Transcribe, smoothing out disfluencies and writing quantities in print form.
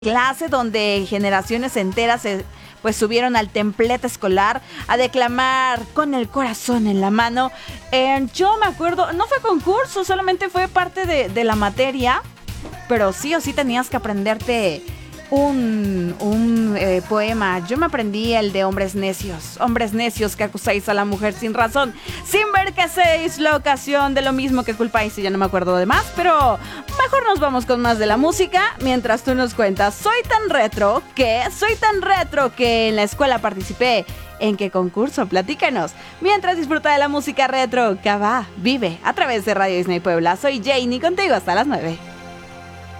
clase donde generaciones enteras pues subieron al templete escolar a declamar con el corazón en la mano. Yo me acuerdo, no fue concurso, solamente fue parte de la materia, pero sí o sí tenías que aprenderte un poema. Yo me aprendí el de hombres necios que acusáis a la mujer sin razón, sin ver que hacéis la ocasión de lo mismo que culpáis. Y ya no me acuerdo de más, pero mejor nos vamos con más de la música mientras tú nos cuentas. Soy tan retro que en la escuela participé. ¿En qué concurso? Platícanos. Mientras disfruta de la música retro, que va, vive a través de Radio Disney Puebla. Soy Janie, contigo hasta las 9.